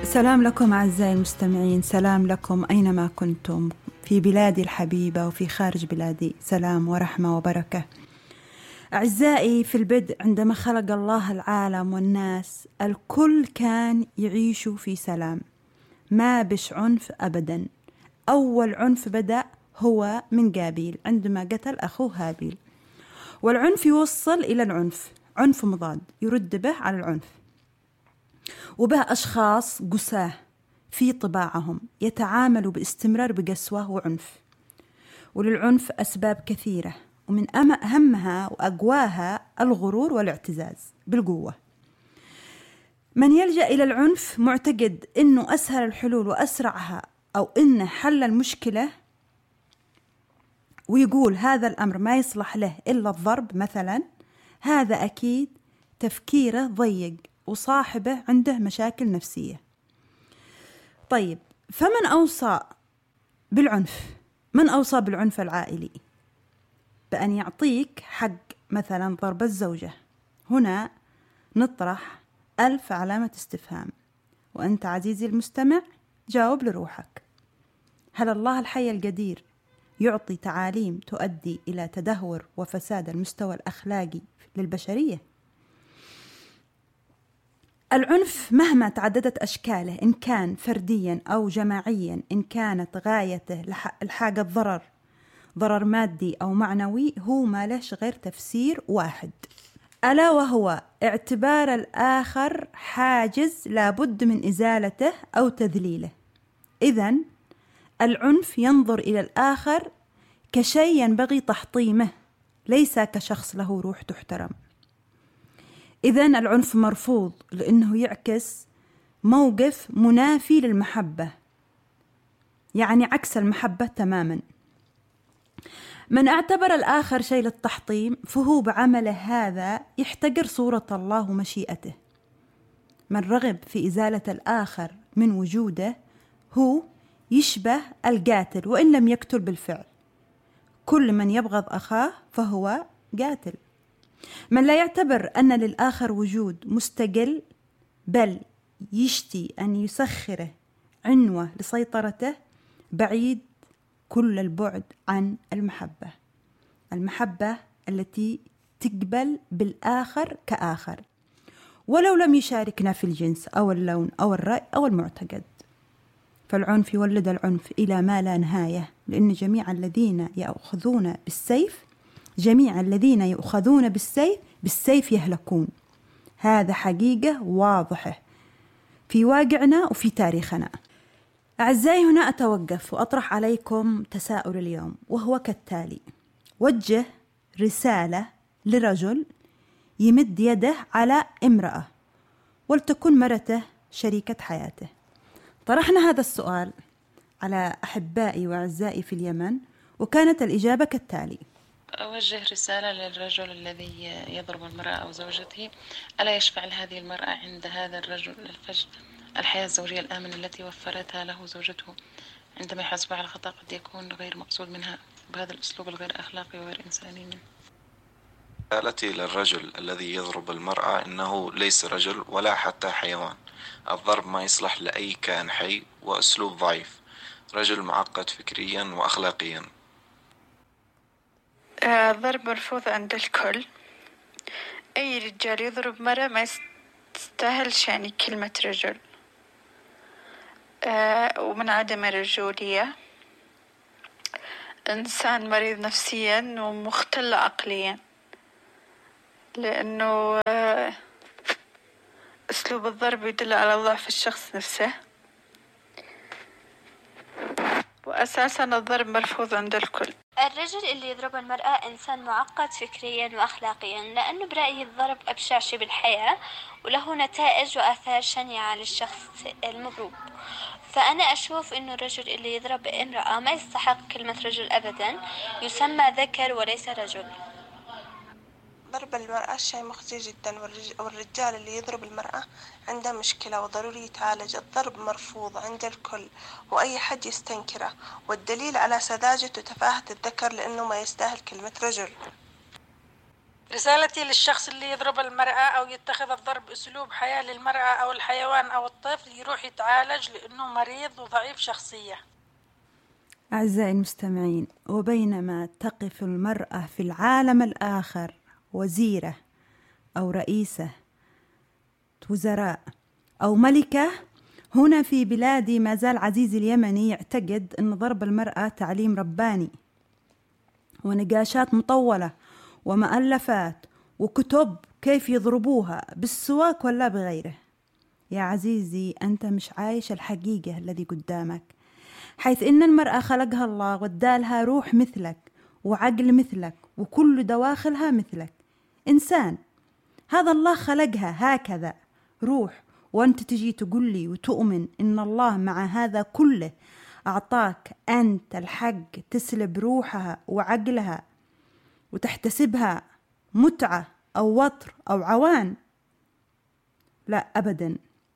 سلام لكم أعزائي المستمعين، سلام لكم أينما كنتم في بلادي الحبيبة وفي خارج بلادي، سلام ورحمة وبركة. أعزائي، في البدء عندما خلق الله العالم والناس الكل كان يعيش في سلام، ما بش عنف أبدا. أول عنف بدأ هو من قابيل عندما قتل أخوه هابيل، والعنف يوصل إلى العنف، عنف مضاد يرد به على العنف، وبه أشخاص قساة في طباعهم يتعاملوا باستمرار بقسوة وعنف. وللعنف أسباب كثيرة، ومن أهمها وأقواها الغرور والاعتزاز بالقوة. من يلجأ إلى العنف معتقد أنه أسهل الحلول وأسرعها، أو أنه حل المشكلة، ويقول هذا الأمر ما يصلح له إلا الضرب مثلا، هذا أكيد تفكيره ضيق وصاحبه عنده مشاكل نفسية. طيب، فمن أوصى بالعنف؟ من أوصى بالعنف العائلي؟ بأن يعطيك حق مثلا ضرب الزوجة. هنا نطرح 1000 علامة استفهام، وأنت عزيزي المستمع جاوب لروحك. هل الله الحي القدير يعطي تعاليم تؤدي إلى تدهور وفساد المستوى الأخلاقي للبشرية؟ العنف مهما تعددت أشكاله، إن كان فرديا أو جماعيا، إن كانت غايته الحاق الضرر، ضرر مادي أو معنوي، هو ما لهش غير تفسير واحد، ألا وهو اعتبار الآخر حاجز لابد من إزالته أو تذليله. إذن العنف ينظر إلى الآخر كشيء ينبغي تحطيمه، ليس كشخص له روح تحترم. إذن العنف مرفوض لأنه يعكس موقف منافي للمحبة، يعني عكس المحبة تماما. من اعتبر الآخر شيء للتحطيم فهو بعمله هذا يحتقر صورة الله ومشيئته. من رغب في إزالة الآخر من وجوده هو يشبه القاتل وإن لم يقتل بالفعل. كل من يبغض أخاه فهو قاتل. من لا يعتبر أن للآخر وجود مستقل، بل يشتي أن يسخره عنوة لسيطرته، بعيد كل البعد عن المحبة. المحبة التي تقبل بالآخر كآخر، ولو لم يشاركنا في الجنس أو اللون أو الرأي أو المعتقد. فالعنف يولد العنف إلى ما لا نهاية، لأن جميع الذين يؤخذون بالسيف يهلكون. هذا حقيقة واضحة في واقعنا وفي تاريخنا. أعزائي، هنا أتوقف وأطرح عليكم تساؤل اليوم، وهو كالتالي: وجه رسالة لرجل يمد يده على امرأة ولتكن مرته شريكة حياته. طرحنا هذا السؤال على أحبائي وأعزائي في اليمن، وكانت الإجابة كالتالي: أوجه رسالة للرجل الذي يضرب المرأة أو زوجته، ألا يشفع لهذه المرأة عند هذا الرجل للفجر الحياة الزوجية الآمنة التي وفرتها له زوجته، عندما يحاسب على خطأ قد يكون غير مقصود منها بهذا الأسلوب الغير أخلاقي وغير إنساني منه. رسالتي للرجل الذي يضرب المرأة إنه ليس رجل ولا حتى حيوان. الضرب ما يصلح لأي كائن حي وأسلوب ضعيف. رجل معقد فكريا وأخلاقيا. الضرب مرفوض عند الكل. أي رجال يضرب مرة ما يستاهلش يعني كلمة رجل، ومن عدم الرجولية. إنسان مريض نفسيا ومختل عقليا، لأنه أسلوب الضرب يدل على ضعف الشخص نفسه، وأساسا الضرب مرفوض عند الكل. الرجل اللي يضرب المرأة إنسان معقد فكريا وأخلاقيا، لأنه برأيي الضرب أبشع شيء بالحياة وله نتائج وآثار شنيعة للشخص المضروب. فأنا أشوف إنه الرجل اللي يضرب امرأة ما يستحق كلمة رجل أبدا، يسمى ذكر وليس رجل. ضرب المرأة شيء مخزي جدا، والرجال اللي يضرب المرأة عنده مشكلة وضروري يتعالج. الضرب مرفوض عند الكل وأي حد يستنكره، والدليل على سذاجة وتفاهة الذكر لأنه ما يستاهل كلمة رجل. رسالتي للشخص اللي يضرب المرأة أو يتخذ الضرب أسلوب حياة للمرأة أو الحيوان أو الطفل، يروح يتعالج لأنه مريض وضعيف شخصية. أعزائي المستمعين، وبينما تقف المرأة في العالم الآخر وزيرة أو رئيسة وزراء أو ملكة، هنا في بلادي ما زال عزيزي اليمني يعتقد أن ضرب المرأة تعليم رباني، ونقاشات مطولة ومؤلفات وكتب كيف يضربوها بالسواك ولا بغيره. يا عزيزي، أنت مش عايش الحقيقة الذي قدامك، حيث إن المرأة خلقها الله وادالها روح مثلك وعقل مثلك وكل دواخلها مثلك، إنسان. هذا الله خلقها هكذا روح، وأنت تجي تقول لي وتؤمن إن الله مع هذا كله أعطاك أنت الحق تسلب روحها وعقلها وتحتسبها متعة أو وطر أو عوان؟ لا أبدا.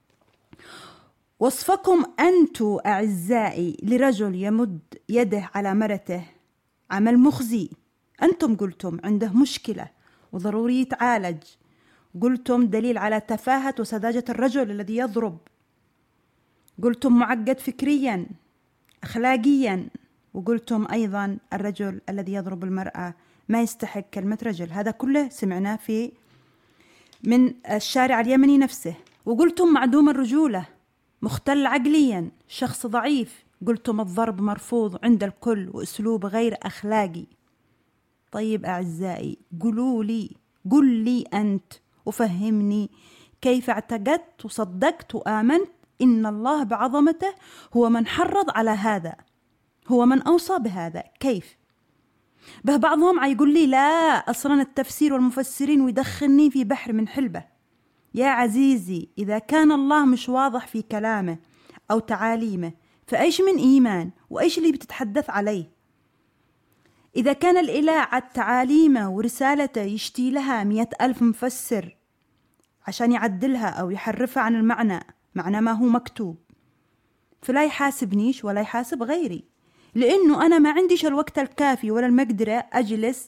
وصفكم أنتم أعزائي لرجل يمد يده على مرته عمل مخزي. أنتم قلتم عنده مشكلة وضروري يتعالج، قلتم دليل على تفاهة وسذاجة الرجل الذي يضرب، قلتم معقد فكريا أخلاقيا، وقلتم أيضا الرجل الذي يضرب المرأة ما يستحق كلمة رجل. هذا كله سمعناه من الشارع اليمني نفسه. وقلتم معدوم الرجولة، مختل عقليا، شخص ضعيف. قلتم الضرب مرفوض عند الكل وأسلوب غير أخلاقي. طيب أعزائي، قل لي أنت وفهمني كيف اعتقدت وصدقت وآمنت إن الله بعظمته هو من حرض على هذا، هو من أوصى بهذا. كيف؟ به بعضهم يقول لي لا، أصلا التفسير والمفسرين ويدخلني في بحر من حلبة. يا عزيزي، إذا كان الله مش واضح في كلامه أو تعاليمه فأيش من إيمان وأيش اللي بتتحدث عليه؟ إذا كان الإله على تعاليمه ورسالته يشتي لها 100,000 مفسر عشان يعدلها أو يحرفها عن معنى ما هو مكتوب، فلا يحاسبنيش ولا يحاسب غيري، لأنه أنا ما عنديش الوقت الكافي ولا المقدرة أجلس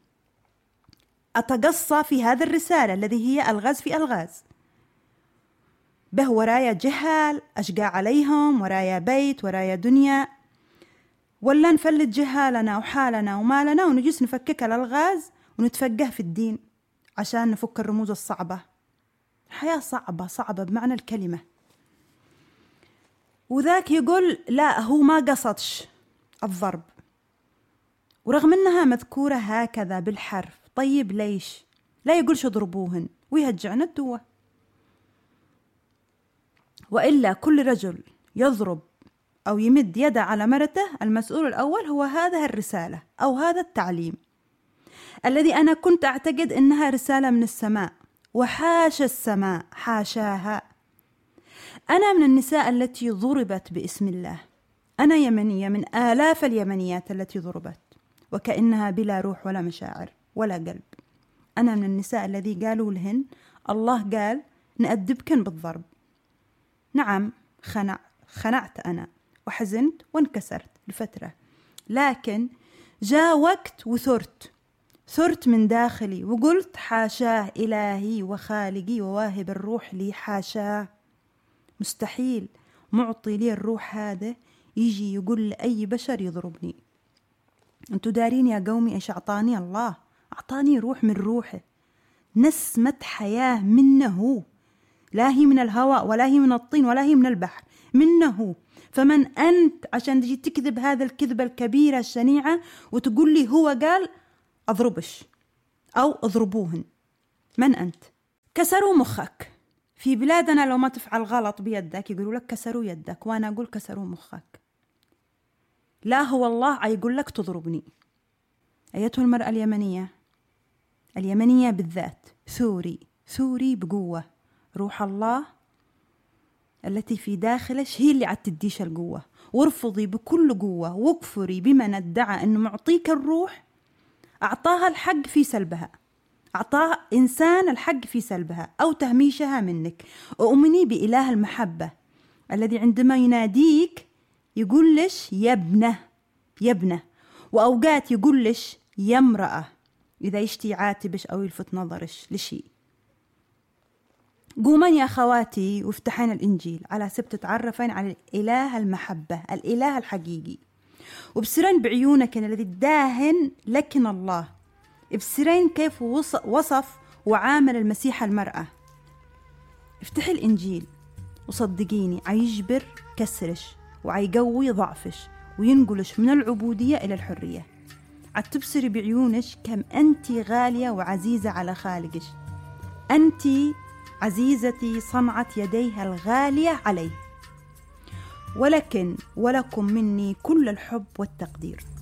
أتقصى في هذه الرسالة الذي هي ألغاز في ألغاز. به ورايا جهال أشقى عليهم، ورايا بيت، ورايا دنيا، ولا نفلت جهالنا وحالنا ومالنا ونجلس نفكك الألغاز ونتفقه في الدين عشان نفك الرموز الصعبة. حياة صعبة بمعنى الكلمة. وذاك يقول لا، هو ما قصدش الضرب، ورغم أنها مذكورة هكذا بالحرف. طيب ليش لا يقولش اضربوهن ويهجعنا الدوة؟ وإلا كل رجل يضرب أو يمد يده على مرته، المسؤول الأول هو هذا الرسالة أو هذا التعليم الذي أنا كنت أعتقد أنها رسالة من السماء، وحاشا السماء حاشاها. أنا من النساء التي ضربت باسم الله، أنا يمنية من آلاف اليمنيات التي ضربت وكأنها بلا روح ولا مشاعر ولا قلب. أنا من النساء الذي قالوا لهن الله قال نأدبكن بالضرب. نعم، خنعت أنا وحزنت وانكسرت لفترة، لكن جاء وقت ثرت من داخلي وقلت حاشاه إلهي وخالقي وواهب الروح لي، حاشاه، مستحيل معطي لي الروح هذا يجي يقول لأي بشر يضربني. أنتوا دارين يا قومي إيش أعطاني الله؟ أعطاني روح من روحه، نسمة حياة منه، لا هي من الهواء ولا هي من الطين ولا هي من البحر، منه. فمن أنت عشان تجي تكذب هذا الكذبة الكبيرة الشنيعة وتقول لي هو قال أضربش أو أضربوهن؟ من أنت؟ كسروا مخك. في بلادنا لو ما تفعل غلط بيدك يقولوا لك كسروا يدك، وأنا أقول كسروا مخك. لا، هو الله يقول لك تضربني. أيتها المرأة اليمنية بالذات، ثوري بقوة. روح الله التي في داخلش هي اللي تديش القوة، وارفضي بكل قوة واكفري بمن ادعى أنه معطيك الروح أعطاها الحق في سلبها، أعطاه إنسان الحق في سلبها أو تهميشها منك. وأؤمني بإله المحبة الذي عندما يناديك يقول لش يا ابنه، وأوقات يقول لش يا امرأة، إذا يشتي يعاتبش أو يلفت نظرش لشيء. قومن يا أخواتي وافتحين الإنجيل على سبت تتعرفين على الإله المحبة، الإله الحقيقي، وبصيرين بعيونك الذي داهن لكن الله، بصيرين كيف وصف وعامل المسيح المرأة. افتحي الإنجيل وصدقيني عيجبر كسرش وعيقوي ضعفش وينقلش من العبودية إلى الحرية. عتبصري بعيونش كم أنت غالية وعزيزة على خالقش، أنت عزيزتي صنعت يديها الغالية عليه، ولكن ولكم مني كل الحب والتقدير.